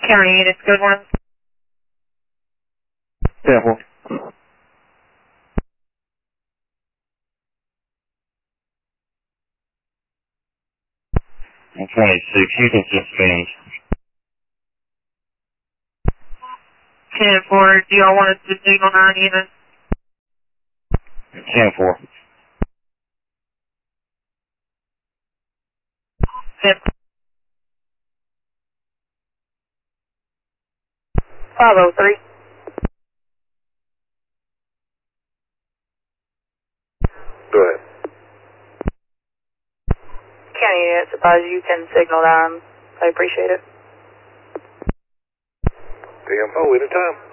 County 8, it's good one. 10-4. And 26, Houston just finished. 10-4, do y'all want us to signal 9 even? 10-4. 10. 503. Go ahead. County 8, I suppose you can signal 9. I appreciate it. TM4, anytime.